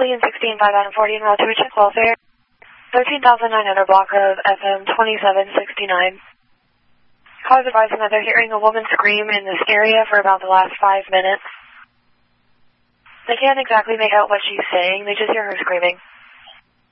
Lee and 16 5 out of 40 en route to check welfare. 13,900 block of FM 2769. Callers advising that they're hearing a woman scream in this area for about the last 5 minutes. They can't exactly make out what she's saying, they just hear her screaming.